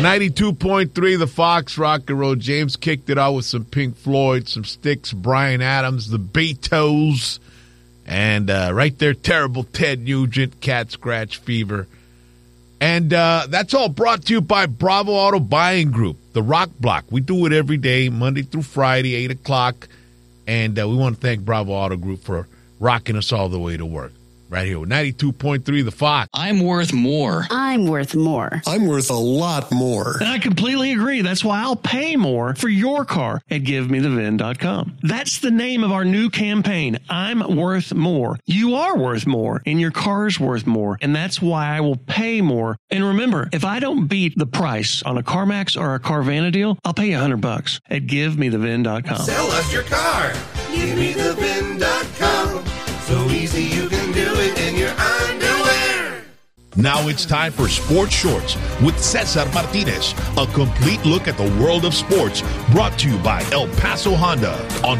92.3, the Fox Rock and Roll. James kicked it out with some Pink Floyd, some Styx, Bryan Adams, the Beatles, and right there, Terrible Ted Nugent, Cat Scratch Fever. And that's all brought to you by Bravo Auto Buying Group, the Rock Block. We do it every day, Monday through Friday, 8 o'clock. And we want to thank Bravo Auto Group for rocking us all the way to work. Right here with 92.3 The Fox. I'm worth more. I'm worth more. I'm worth a lot more. And I completely agree. That's why I'll pay more for your car at GiveMeTheVin.com. That's the name of our new campaign. I'm worth more. You are worth more, and your car's worth more. And that's why I will pay more. And remember, if I don't beat the price on a CarMax or a Carvana deal, I'll pay you $100 at GiveMeTheVin.com. Sell us your car. GiveMeTheVin.com. So easy you can do it in your underwear. Now it's time for Sports Shorts with Cesar Martinez. A complete look at the world of sports brought to you by El Paso Honda on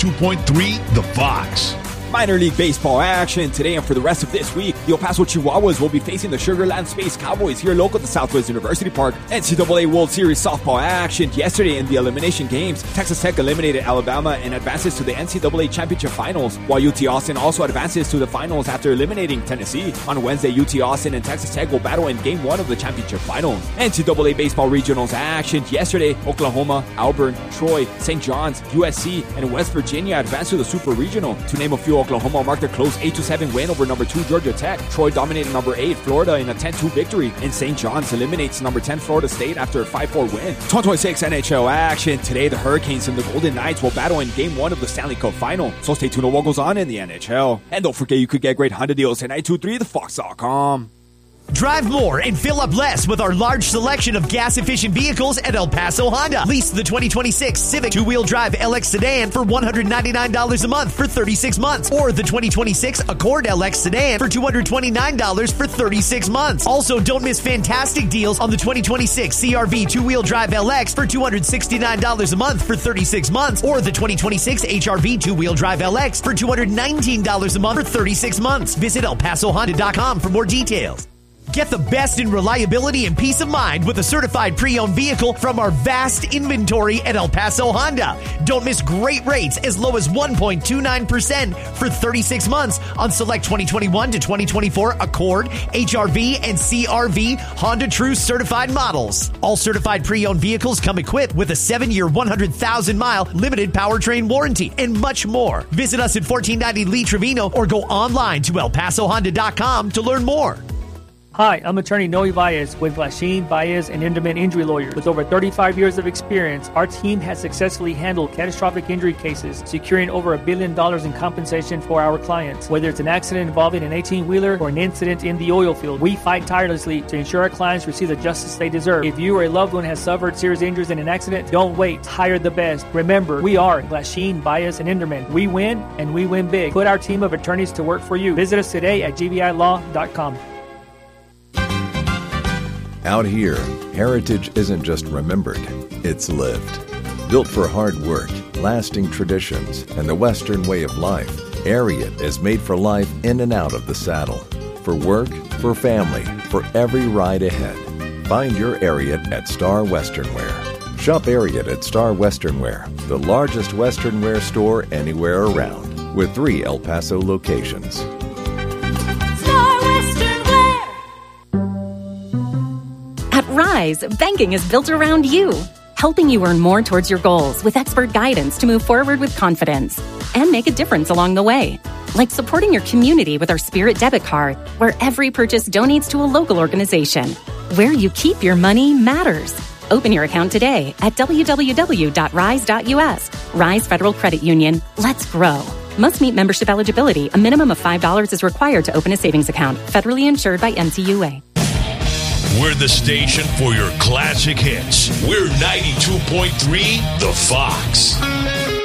92.3 The Fox. Minor League Baseball action today and for the rest of this week. The El Paso Chihuahuas will be facing the Sugar Land Space Cowboys here local to Southwest University Park. NCAA World Series softball action yesterday in the elimination games. Texas Tech eliminated Alabama and advances to the NCAA Championship Finals, while UT Austin also advances to the finals after eliminating Tennessee. On Wednesday, UT Austin and Texas Tech will battle in Game 1 of the championship finals. NCAA Baseball Regionals action yesterday. Oklahoma, Auburn, Troy, St. John's, USC, and West Virginia advanced to the Super Regional. To name a few, Oklahoma marked a close 8-7 win over number 2 Georgia Tech. Troy dominated number 8 Florida in a 10-2 victory. And St. John's eliminates number 10 Florida State after a 5-4 win. 2026 NHL action. Today, the Hurricanes and the Golden Knights will battle in Game 1 of the Stanley Cup Final. So stay tuned to what goes on in the NHL. And don't forget you could get great Honda deals at 923thefox.com. Drive more and fill up less with our large selection of gas-efficient vehicles at El Paso Honda. Lease the 2026 Civic two-wheel drive LX sedan for $199 a month for 36 months. Or the 2026 Accord LX sedan for $229 for 36 months. Also, don't miss fantastic deals on the 2026 CRV two-wheel drive LX for $269 a month for 36 months. Or the 2026 HRV two-wheel drive LX for $219 a month for 36 months. Visit ElPasoHonda.com for more details. Get the best in reliability and peace of mind with a certified pre-owned vehicle from our vast inventory at El Paso Honda. Don't miss great rates as low as 1.29% for 36 months on select 2021 to 2024 Accord, HRV, and CRV Honda True certified models. All certified pre-owned vehicles come equipped with a 7-year, 100,000-mile limited powertrain warranty and much more. Visit us at 1490 Lee Trevino or go online to ElPasoHonda.com to learn more. Hi, I'm attorney Noe Baez with Glasheen, Baez, and Inderman Injury Lawyers. With over 35 years of experience, our team has successfully handled catastrophic injury cases, securing over $1 billion in compensation for our clients. Whether it's an accident involving an 18-wheeler or an incident in the oil field, we fight tirelessly to ensure our clients receive the justice they deserve. If you or a loved one has suffered serious injuries in an accident, don't wait. Hire the best. Remember, we are Glasheen, Baez, and Inderman. We win, and we win big. Put our team of attorneys to work for you. Visit us today at gvilaw.com. Out here, heritage isn't just remembered, it's lived. Built for hard work, lasting traditions, and the Western way of life, Ariat is made for life in and out of the saddle. For work, for family, for every ride ahead. Find your Ariat at Star Western Wear. Shop Ariat at Star Western Wear, the largest Western wear store anywhere around, with 3 El Paso locations. At Rise, banking is built around you, helping you earn more towards your goals with expert guidance to move forward with confidence and make a difference along the way. Like supporting your community with our Spirit debit card, where every purchase donates to a local organization. Where you keep your money matters. Open your account today at www.rise.us. Rise Federal Credit Union. Let's grow. Must meet membership eligibility. A minimum of $5 is required to open a savings account. Federally insured by NCUA. We're the station for your classic hits. We're 92.3 The Fox.